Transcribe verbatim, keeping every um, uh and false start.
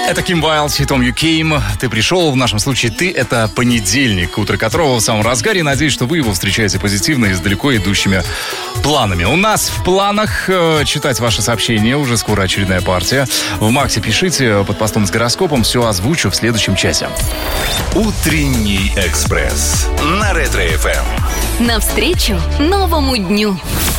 Это Ким Вайлд с хитом You Came. Ты пришел, в нашем случае ты — это понедельник, утро которого в самом разгаре. Надеюсь, что вы его встречаете позитивно и с далеко идущими планами. У нас в планах э, читать ваши сообщения. Уже скоро очередная партия. В Максе пишите под постом с гороскопом. Все озвучу в следующем часе. Утренний экспресс на Ретро-эф эм. Навстречу новому дню.